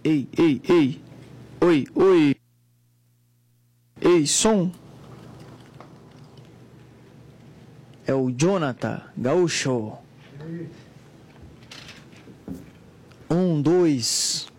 Ei. Oi. Ei, som. É o Jonathan Gaúcho. 1, 2.